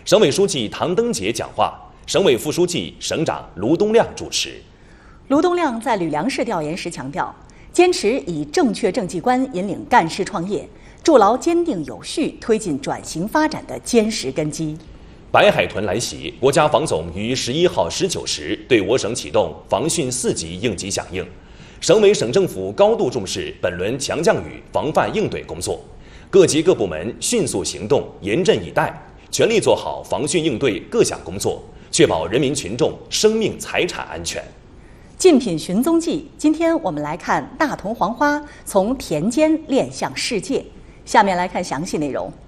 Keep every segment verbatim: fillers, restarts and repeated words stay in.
省委书记唐登杰讲话，省委副书记、省长卢东亮主持。 卢东亮在吕梁市调研时强调，坚持以正确政绩观引领干事创业，筑牢坚定有序推进转型发展的坚实根基。 白海豚来袭，国家防总于十一号十九时对我省启动防汛四级应急响应。省委省政府高度重视本轮强降雨防范应对工作，各级各部门迅速行动，严阵以待，全力做好防汛应对各项工作，确保人民群众生命财产安全。 竞品寻踪记，今天我们来看大同黄花从田间恋向世界。下面来看详细内容。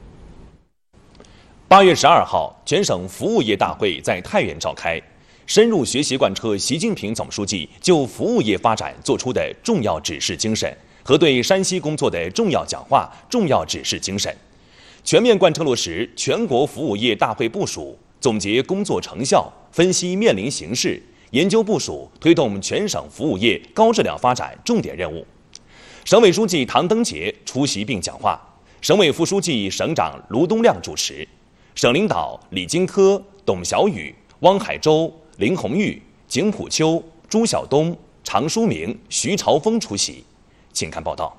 八月十二号，全省服务业大会在太原召开，深入学习贯彻习近平总书记就服务业发展作出的重要指示精神和对山西工作的重要讲话、重要指示精神，全面贯彻落实全国服务业大会部署，总结工作成效，分析面临形势，研究部署推动全省服务业高质量发展重点任务。省委书记唐登杰出席并讲话，省委副书记、省长卢东亮主持，省领导李金科、董小雨、汪海洲、林红玉、景普秋、朱晓东、常书明、徐朝峰出席。请看报道。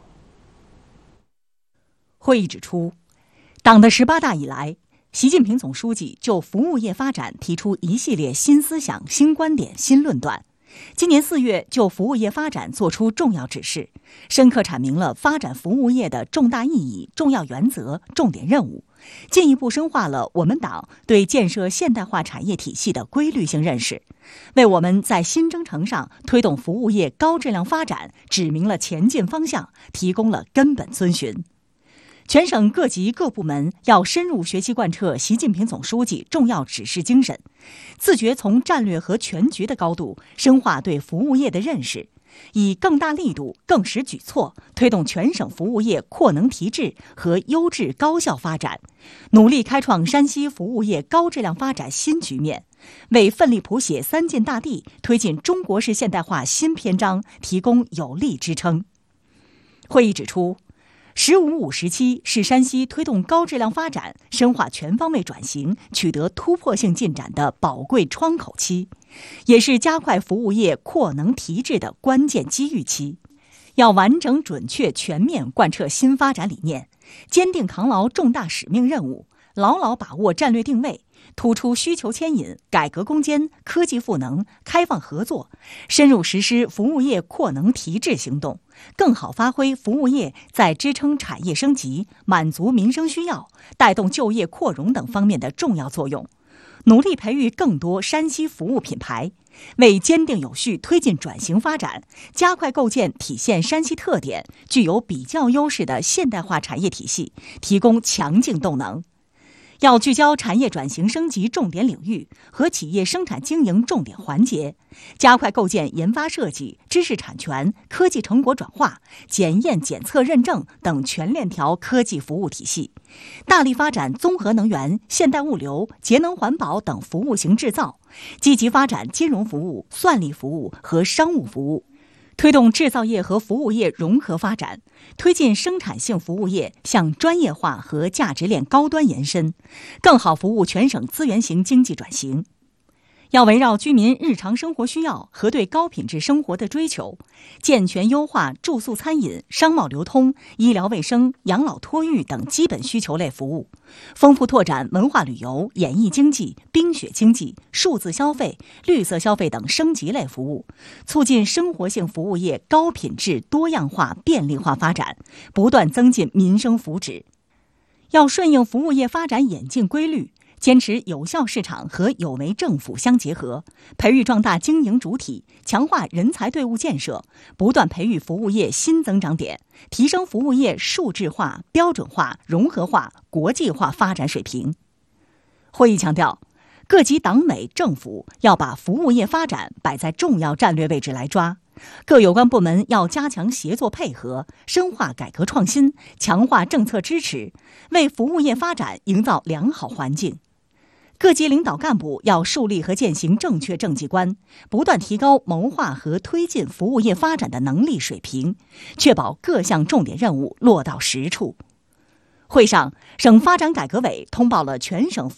会议指出，党的十八大以来，习近平总书记就服务业发展提出一系列新思想、新观点、新论断。今年四月就服务业发展作出重要指示，深刻阐明了发展服务业的重大意义、重要原则、重点任务，进一步深化了我们党对建设现代化产业体系的规律性认识，为我们在新征程上推动服务业高质量发展指明了前进方向，提供了根本遵循。全省各级各部门要深入学习贯彻习近平总书记重要指示精神，自觉从战略和全局的高度深化对服务业的认识，以更大力度、更实举措推动全省服务业扩能提质和优质高效发展，努力开创山西服务业高质量发展新局面，为奋力谱写三晋大地、推进中国式现代化新篇章提供有力支撑。会议指出，十五五时期是山西推动高质量发展、深化全方位转型、取得突破性进展的宝贵窗口期，也是加快服务业扩能提质的关键机遇期。要完整、准确、全面贯彻新发展理念，坚定扛牢重大使命任务，牢牢把握战略定位，突出需求牵引、改革攻坚、科技赋能、开放合作，深入实施服务业扩能提质行动，更好发挥服务业在支撑产业升级、满足民生需要、带动就业扩容等方面的重要作用，努力培育更多山西服务品牌，为坚定有序推进转型发展，加快构建体现山西特点、具有比较优势的现代化产业体系提供强劲动能。要聚焦产业转型升级重点领域和企业生产经营重点环节，加快构建研发设计、知识产权、科技成果转化、检验检测认证等全链条科技服务体系，大力发展综合能源、现代物流、节能环保等服务型制造，积极发展金融服务、算力服务和商务服务，推动制造业和服务业融合发展，推进生产性服务业向专业化和价值链高端延伸，更好服务全省资源型经济转型。要围绕居民日常生活需要和对高品质生活的追求，健全优化住宿餐饮、商贸流通、医疗卫生、养老托育等基本需求类服务，丰富拓展文化旅游、演艺经济、冰雪经济、数字消费、绿色消费等升级类服务，促进生活性服务业高品质、多样化、便利化发展，不断增进民生福祉。要顺应服务业发展演进规律，坚持有效市场和有为政府相结合，培育壮大经营主体，强化人才队伍建设，不断培育服务业新增长点，提升服务业数字化、标准化、融合化、国际化发展水平。会议强调，各级党委政府要把服务业发展摆在重要战略位置来抓，各有关部门要加强协作配合，深化改革创新，强化政策支持，为服务业发展营造良好环境。各级领导干部要树立和践行正确政绩观，不断提高谋划和推进服务业发展的能力水平，确保各项重点任务落到实处。会上，省发展改革委通报了全省服